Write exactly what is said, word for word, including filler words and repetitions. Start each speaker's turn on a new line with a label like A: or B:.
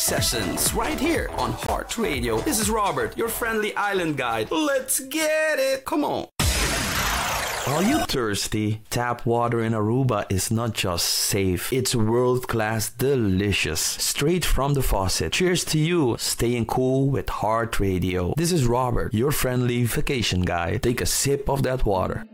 A: sessions right here on Heart Radio. This is Robert, your friendly island guide. Let's get it. Come on. Are you thirsty? Tap water in Aruba is not just safe, it's world-class delicious. Straight from the faucet. Cheers to you, staying cool with Heart Radio. This is Robert, your friendly vacation guide. Take a sip of that water.